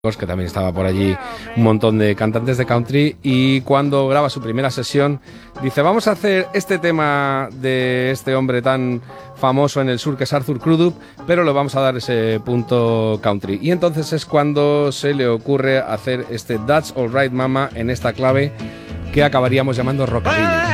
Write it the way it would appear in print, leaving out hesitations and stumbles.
que también estaba por allí un montón de cantantes de country, y cuando graba su primera sesión dice: vamos a hacer este tema de este hombre tan famoso en el sur que es Arthur Crudup, pero le vamos a dar ese punto country. Y entonces es cuando se le ocurre hacer este That's Alright Mama en esta clave que acabaríamos llamando rockabilly.